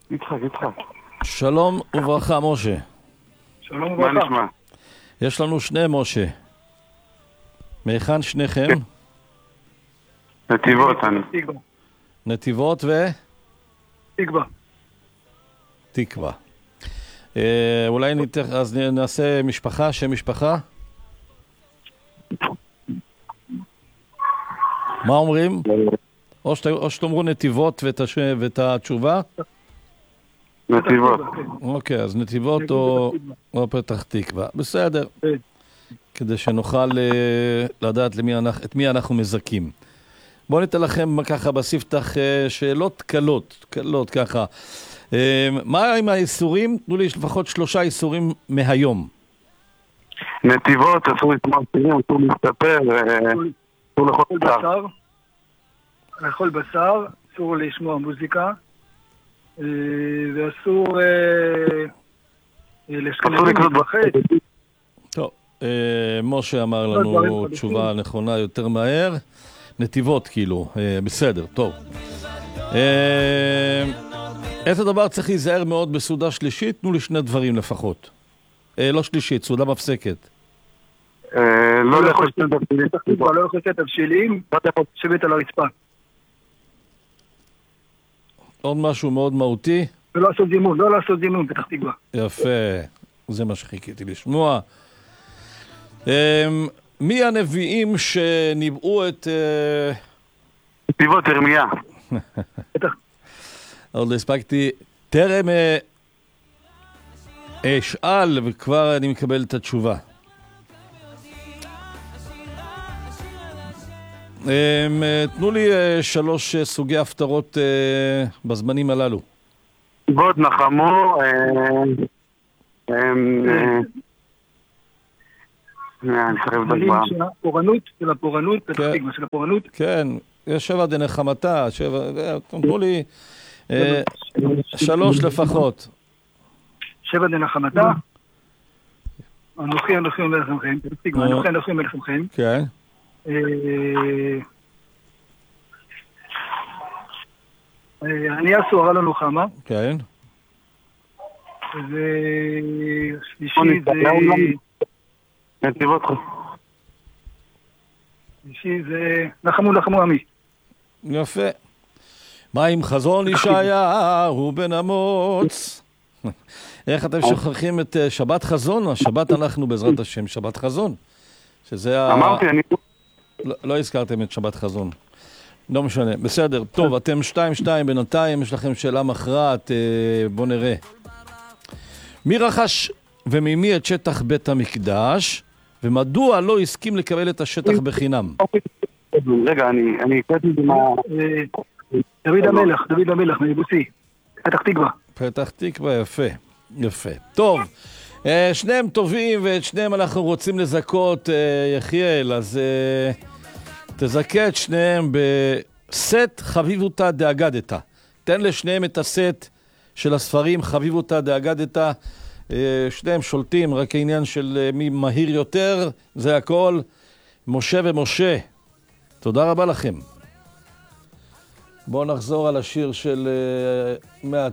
יצחק. שלום וברכה, משה. שלום מה וברכה. נשמע? יש לנו שני משה. מהיכן שניכם? נתיבות, אני. תקווה. נתיבות תקווה. ותקווה. אולי אז נעשה משפחה, שם משפחה? מה אומרים? או שתאמרו נתיבות ואת התשובה? נתיבות. אוקיי, אז נתיבות או פתח תקווה. בסדר. כדי שנוכל לדעת את מי אנחנו מזכים. בואו ניתן לכם ככה בספתח שאלות קלות ככה. מה עם האיסורים? תנו לי לפחות 3 איסורים מהיום. נתיבות, אסור לשמוע שירים, אסור להסתפר, אסור לאכול בשר. לאכול בשר, אסור לשמוע מוזיקה, ואסור לקנות בחץ. טוב, משה אמר לנו תשובה נכונה יותר מהר. נתיבות כאילו, בסדר, טוב. איזה דבר צריך להיזהר מאוד בסעודה שלישית? תנו לי 2 דברים לפחות. לא שלישית, סעודה מפסקת. לא לאכול לא לאכול תבשילים, לשבת על הרצפה. עוד משהו מאוד מהותי? לא לעשות זימון, פתח תקווה. יפה, זה מה שחיכיתי לשמוע. מי הנביאים שניבאו את... נתיבות, ירמיה. עוד לא הספקתי, טרם אשאל וכבר אני מקבל את התשובה. תנו לי 3 סוגי הפטרות בזמנים הללו. נתיבות, נחמו, של הפורענות, פתח תקווה של הפורענות. כן, יש 7 דנחמתה, תנו לי 3 לפחות. 7 דנחמתה. אנוכי מלך עמכם, פתח תקווה, אנוכי מלך עמכם. כן. אני אסור על הלוחמה. כן. ושלישי זה... נתיבות. שלישי זה... נחמו עמי. יפה. מה עם חזון ישעיהו בן אמוץ? איך אתם שוכחים את שבת חזון? השבת אנחנו בעזרת השם שבת חזון. שזה אמרתי, אני... לא הזכרתם את שבת חזון. לא משנה. בסדר. טוב, אתם 2-2 בינתיים. יש לכם שאלה מכרעת. בואו נראה. מי רכש וממי את שטח בית המקדש, ומדוע לא הסכים לקבל את השטח בחינם? רגע, אני הקראתי במה... דוד המלך, מיבוסי. פתח תקווה. פתח תקווה, יפה. טוב, שניהם טובים ואת שניהם אנחנו רוצים לזכות, יחיאל, אז תזכה את שניהם בסט חביבותא דאגדתא. תן לשניהם את הסט של הספרים חביבותא דאגדתא. שניהם שולטים, רק העניין של מי מהיר יותר, זה הכל. משה ומשה, תודה רבה לכם. בואו נחזור על השיר של